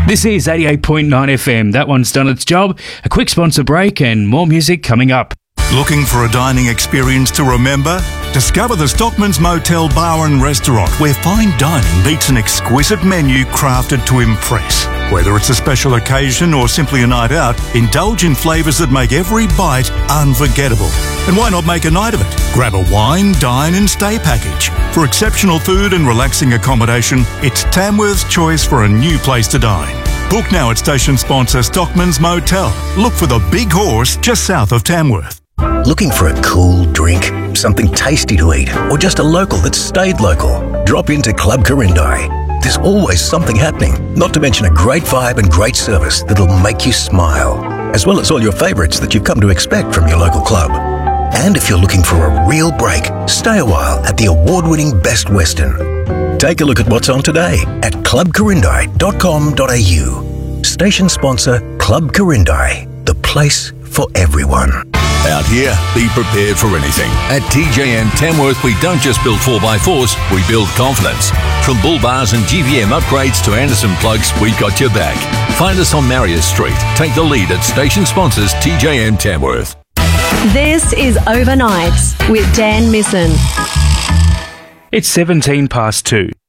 This is 88.9 FM. That one's done its job. A quick sponsor break and more music coming up. Looking for a dining experience to remember? Discover the Stockman's Motel Bar and Restaurant, where fine dining meets an exquisite menu crafted to impress. Whether it's a special occasion or simply a night out, indulge in flavours that make every bite unforgettable. And why not make a night of it? Grab a wine, dine and stay package. For exceptional food and relaxing accommodation, it's Tamworth's choice for a new place to dine. Book now at station sponsor Stockman's Motel. Look for the Big Horse just south of Tamworth. Looking for a cool drink, something tasty to eat, or just a local that's stayed local? Drop into Club Corindai. There's always something happening, not to mention a great vibe and great service that'll make you smile, as well as all your favourites that you've come to expect from your local club. And if you're looking for a real break, stay a while at the award-winning Best Western. Take a look at what's on today at clubcorindai.com.au. Station sponsor Club Corindai, the place for everyone. Out here, be prepared for anything. At TJM Tamworth, we don't just build 4x4s, we build confidence. From bull bars and GVM upgrades to Anderson plugs, we've got your back. Find us on Marius Street. Take the lead at station sponsors TJM Tamworth. This is Overnights with Dan Misson. It's 17 past 2.